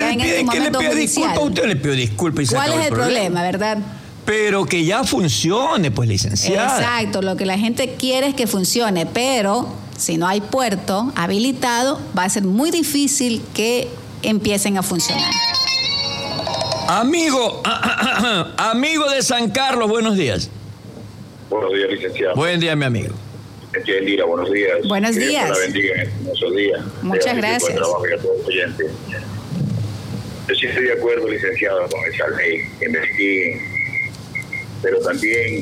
está en este momento judicial. Disculpa, usted le pidió disculpas y se ¿Cuál acabó es el problema, verdad? Pero que ya funcione, pues, licenciada. Exacto, lo que la gente quiere es que funcione, pero si no hay puerto habilitado, va a ser muy difícil que empiecen a funcionar. Amigo de San Carlos, buenos días. Buenos días, licenciado. Buen día, mi amigo. Lira, buenos días. Buenos días. Que Dios la bendiga en estos hermosos días. Muchas gracias. Trabajo y a todos los oyentes. Yo sí estoy de acuerdo, licenciado, con esa ley, que investiguen, pero también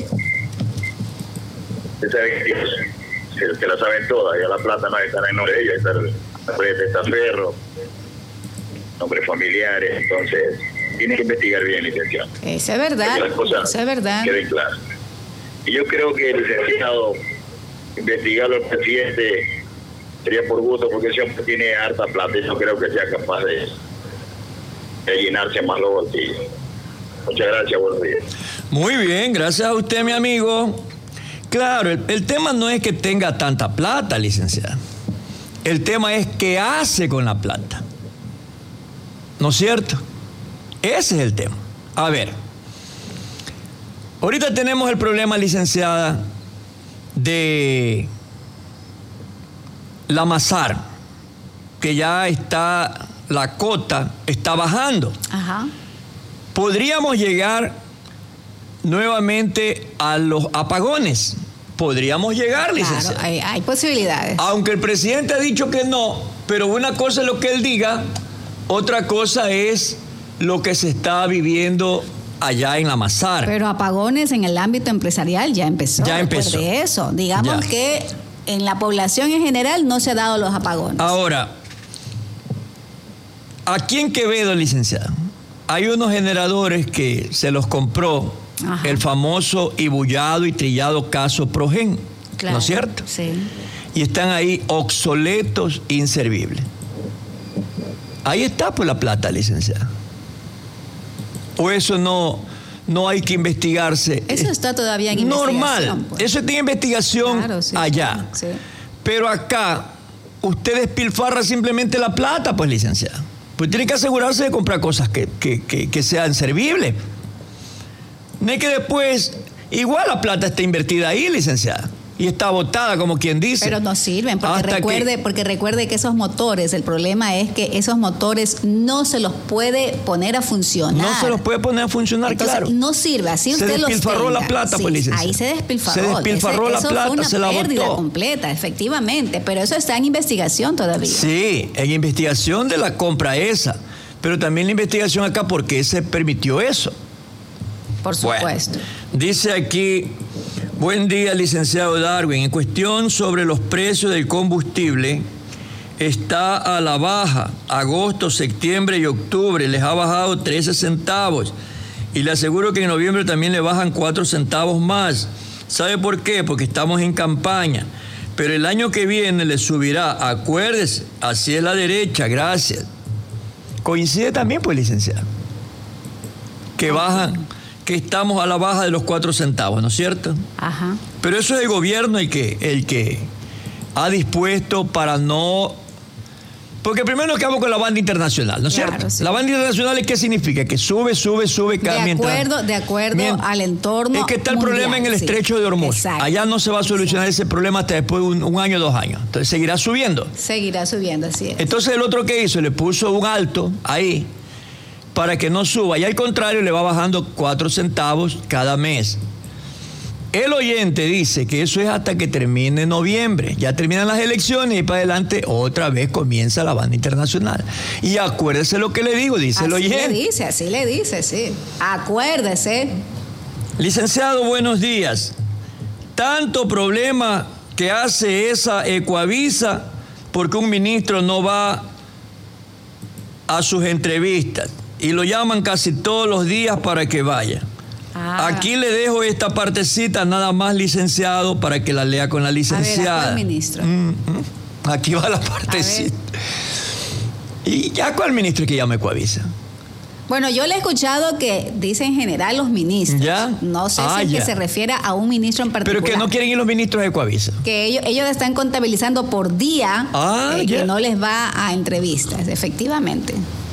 se sabe que la saben todas, ya la plata no está en nombre de ellos, está el nombre de Testaferro, nombres familiares, entonces tiene que investigar bien, licenciado. Eso es verdad, que las cosas eso es verdad. queden claras. Y yo creo que el licenciado investigarlo al presidente sería por gusto, porque ese hombre tiene harta plata y no creo que sea capaz de llenarse más los bolsillos. Muchas gracias, buenos días. Muy bien, gracias a usted, mi amigo. Claro, el tema no es que tenga tanta plata, licenciada. El tema es qué hace con la plata. ¿No es cierto? Ese es el tema. A ver, ahorita tenemos el problema, licenciada, de la Masar, que ya está, la cota está bajando. Ajá. Podríamos llegar nuevamente a los apagones. Podríamos llegar, licenciado. Claro, hay posibilidades. Aunque el presidente ha dicho que no, pero una cosa es lo que él diga, otra cosa es lo que se está viviendo allá en la Masar. Pero apagones en el ámbito empresarial ya empezó. Ya empezó. De eso, digamos ya. que en la población en general no se han dado los apagones. Ahora, aquí en Quevedo, licenciado, hay unos generadores que se los compró Ajá. el famoso y bullado y trillado caso Progen, Claro, ¿no es cierto? Sí. Y están ahí obsoletos, inservibles. Ahí está pues la plata, licenciada. O eso no hay que investigarse. Eso está todavía en investigación. Normal, Pues. eso tiene investigación Claro, sí, allá. Sí. Pero acá, usted despilfarra simplemente la plata, pues, licenciada. Pues tiene que asegurarse de comprar cosas que sean servibles. No es que después, igual la plata está invertida ahí, licenciada, y está botada, como quien dice. Pero no sirven, porque recuerde que esos motores, el problema es que esos motores no se los puede poner a funcionar. No se los puede poner a funcionar, entonces, claro. no sirve, así se usted los despilfarró la plata, sí, pues, licenciada. ahí se despilfarró. Se despilfarró la plata, fue una se la pérdida botó. completa, efectivamente, pero eso está en investigación todavía. Sí, en investigación de la compra esa, pero también la investigación acá porque se permitió eso. Por supuesto. Bueno, dice aquí, buen día, licenciado Darwin. En cuestión sobre los precios del combustible, está a la baja. Agosto, septiembre y octubre les ha bajado 13 centavos. Y le aseguro que en noviembre también le bajan 4 centavos más. ¿Sabe por qué? Porque estamos en campaña. Pero el año que viene le subirá. Acuérdese, así es la derecha, gracias. Coincide también, pues, licenciado, que bajan, que estamos a la baja de los 4 centavos, ¿no es cierto? Ajá. Pero eso es el gobierno el que ha dispuesto para no... Porque primero nos quedamos con la banda internacional, ¿no es Claro, cierto? sí. La banda internacional, ¿qué significa? Que sube cada De acuerdo al entorno Es que está el mundial, problema en el estrecho de Hormuz. Exacto. Allá no se va a solucionar ese problema hasta después de un año, 2 años. Entonces seguirá subiendo. Seguirá subiendo, así es. Entonces el otro que hizo, le puso un alto ahí para que no suba. Y al contrario, le va bajando 4 centavos cada mes. El oyente dice que eso es hasta que termine noviembre. Ya terminan las elecciones y para adelante otra vez comienza la banda internacional. Y acuérdese lo que le digo, dice el oyente. Así le dice, sí. Acuérdese. Licenciado, buenos días. Tanto problema que hace esa Ecuavisa porque un ministro no va a sus entrevistas y lo llaman casi todos los días para que vaya. Aquí le dejo esta partecita nada más, licenciado, para que la lea con la licenciada. A ver, ¿a cuál ministro? Aquí va la partecita. ¿Y ya cuál ministro es que llama Ecuavisa? Bueno, yo le he escuchado que dice en general los ministros. ¿Ya? No sé si es que se refiere a un ministro en particular. Pero que no quieren ir los ministros de Ecuavisa. Que ellos están contabilizando por día que no les va a entrevistas, efectivamente.